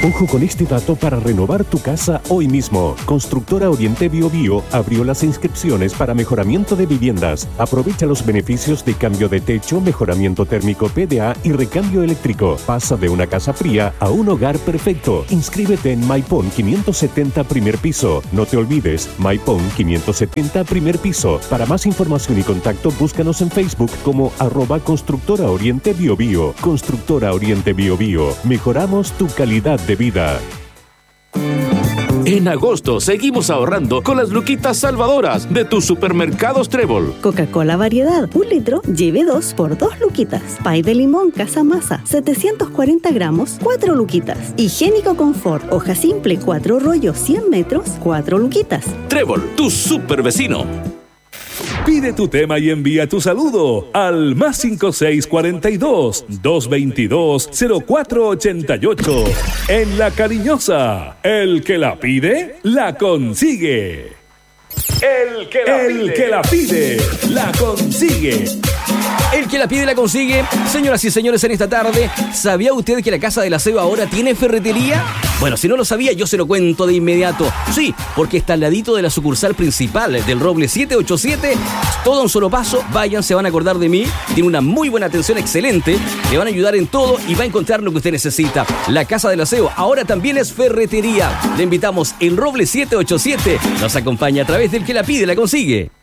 Ojo con este dato para renovar tu casa hoy mismo. Constructora Oriente Biobío abrió las inscripciones para mejoramiento de viviendas. Aprovecha los beneficios de cambio de techo, mejoramiento térmico PDA y recambio eléctrico. Pasa de una casa fría a un hogar perfecto. Inscríbete en Maipón 570 primer piso. No te olvides, Maipón 570 primer piso. Para más información y contacto, búscanos en Facebook como @Constructora Oriente Biobío. Constructora Oriente Biobío. Mejoramos tu calidad de vida. En agosto seguimos ahorrando con las luquitas salvadoras de tus supermercados Trébol. Coca-Cola variedad, 1 litro, lleve 2 por 2 luquitas. Pay de limón Casa Masa, 740 gramos, 4 luquitas. Higiénico Confort, hoja simple, 4 rollos, 100 metros, 4 luquitas. Trébol, tu super vecino. Pide tu tema y envía tu saludo al +5642 222 0488. En La Cariñosa, el que la pide, la consigue. El que la pide, la consigue. El que la pide la consigue. Señoras y señores, en esta tarde, ¿sabía usted que la Casa del Aseo ahora tiene ferretería? Bueno, si no lo sabía, yo se lo cuento de inmediato. Sí, porque está al ladito de la sucursal principal del Roble 787. Todo a un solo paso. Vayan, se van a acordar de mí. Tiene una muy buena atención, excelente. Le van a ayudar en todo y va a encontrar lo que usted necesita. La Casa del Aseo ahora también es ferretería. Le invitamos, el Roble 787 nos acompaña a través del que la pide la consigue.